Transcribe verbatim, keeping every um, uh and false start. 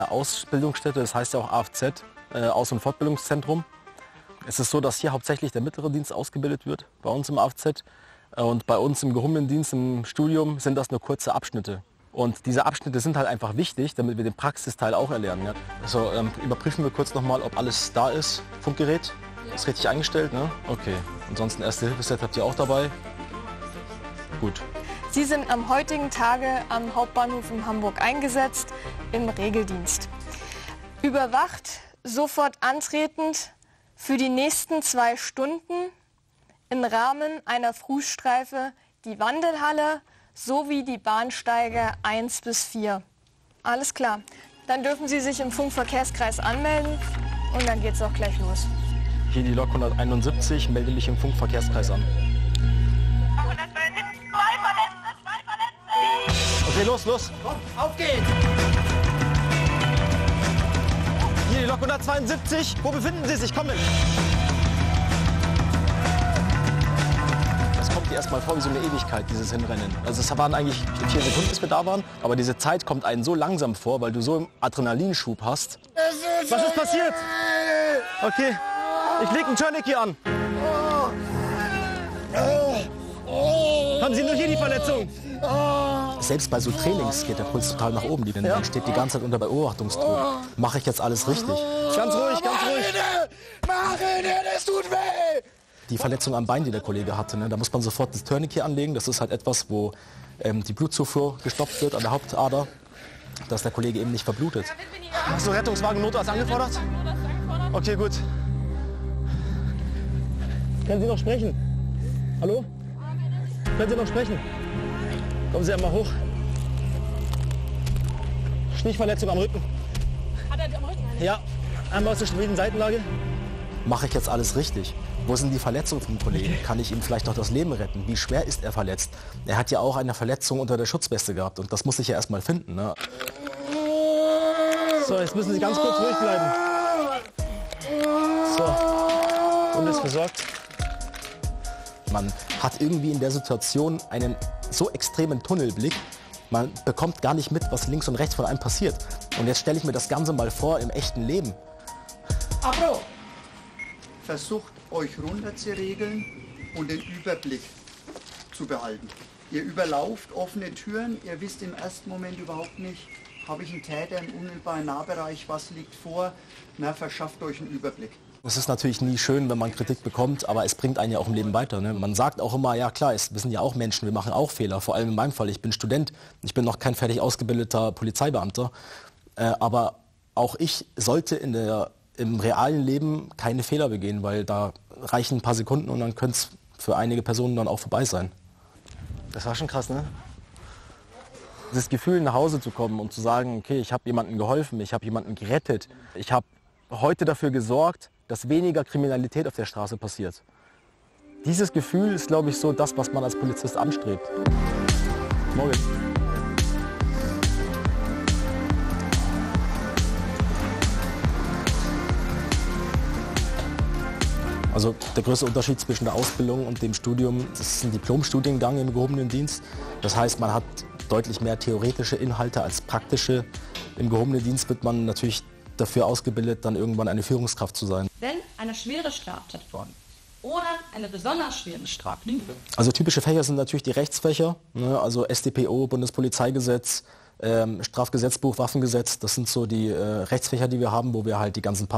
Ausbildungsstätte, das heißt ja auch A F Z, äh, Aus- und Fortbildungszentrum. Es ist so, dass hier hauptsächlich der mittlere Dienst ausgebildet wird, bei uns im A F Z. Und bei uns im gehobenen Dienst, im Studium, sind das nur kurze Abschnitte. Und diese Abschnitte sind halt einfach wichtig, damit wir den Praxisteil auch erlernen. Ja. Also ähm, überprüfen wir kurz nochmal, ob alles da ist. Funkgerät, ist richtig eingestellt, ne? Okay. Ansonsten Erste-Hilfe-Set habt ihr auch dabei. Gut. Sie sind am heutigen Tage am Hauptbahnhof in Hamburg eingesetzt, im Regeldienst. Überwacht, sofort antretend, für die nächsten zwei Stunden im Rahmen einer Frühstreife die Wandelhalle sowie die Bahnsteige eins bis vier. Alles klar. Dann dürfen Sie sich im Funkverkehrskreis anmelden und dann geht's auch gleich los. Hier die Lok hunderteinundsiebzig, melde mich im Funkverkehrskreis an. Okay, los, los. Komm, auf geht's! Hier die Lok hundertzweiundsiebzig, wo befinden Sie sich? Kommen! Das kommt dir erstmal vor wie so eine Ewigkeit, dieses Hinrennen. Also es waren eigentlich vier Sekunden, bis wir da waren, aber diese Zeit kommt einem so langsam vor, weil du so einen Adrenalinschub hast. Was ist passiert? Okay, ich leg einen Tourniquet an. Haben Sie nur hier die Verletzung? Selbst bei so Trainings geht der Puls total nach oben. Die ja. Man steht die ganze Zeit unter Beobachtungsdruck. Mache ich jetzt alles richtig? Ganz ruhig, ganz ruhig. Marine, das tut weh! Die Verletzung am Bein, die der Kollege hatte, ne, da muss man sofort das Tourniquet anlegen. Das ist halt etwas, wo ähm, die Blutzufuhr gestoppt wird an der Hauptader, dass der Kollege eben nicht verblutet. Hast du Rettungswagen Notarzt angefordert? Okay, gut. Können Sie noch sprechen? Hallo? Können Sie noch sprechen? Kommen Sie einmal hoch. Stichverletzung am Rücken. Hat er am Rücken? Ja, einmal aus der stabilen Seitenlage. Mache ich jetzt alles richtig? Wo sind die Verletzungen vom Kollegen? Kann ich ihm vielleicht noch das Leben retten? Wie schwer ist er verletzt? Er hat ja auch eine Verletzung unter der Schutzweste gehabt und das muss ich ja erst mal finden. Ne? So, jetzt müssen Sie ganz kurz ruhig bleiben. So, und ist versorgt. Man hat irgendwie in der Situation einen so extremen Tunnelblick, man bekommt gar nicht mit, was links und rechts von einem passiert. Und jetzt stelle ich mir das Ganze mal vor im echten Leben. Abro! Versucht euch runterzuregeln und den Überblick zu behalten. Ihr überlauft offene Türen, ihr wisst im ersten Moment überhaupt nicht, habe ich einen Täter im unmittelbaren Nahbereich, was liegt vor, na, verschafft euch einen Überblick. Es ist natürlich nie schön, wenn man Kritik bekommt, aber es bringt einen ja auch im Leben weiter. Ne? Man sagt auch immer, ja klar, es, wir sind ja auch Menschen, wir machen auch Fehler. Vor allem in meinem Fall, ich bin Student, ich bin noch kein fertig ausgebildeter Polizeibeamter. Äh, aber auch ich sollte in der, im realen Leben keine Fehler begehen, weil da reichen ein paar Sekunden und dann könnte es für einige Personen dann auch vorbei sein. Das war schon krass, ne? Das Gefühl, nach Hause zu kommen und zu sagen, okay, ich habe jemandem geholfen, ich habe jemanden gerettet, ich habe heute dafür gesorgt, dass weniger Kriminalität auf der Straße passiert. Dieses Gefühl ist, glaube ich, so das, was man als Polizist anstrebt. Morgen. Also der größte Unterschied zwischen der Ausbildung und dem Studium, das ist ein Diplomstudiengang im gehobenen Dienst. Das heißt, man hat deutlich mehr theoretische Inhalte als praktische. Im gehobenen Dienst wird man natürlich dafür ausgebildet, dann irgendwann eine Führungskraft zu sein. Wenn eine schwere Straftat vorliegt oder eine besonders schwere Straftat. Also typische Fächer sind natürlich die Rechtsfächer, ne, also S t p o, Bundespolizeigesetz, ähm, Strafgesetzbuch, Waffengesetz. Das sind so die äh, Rechtsfächer, die wir haben, wo wir halt die ganzen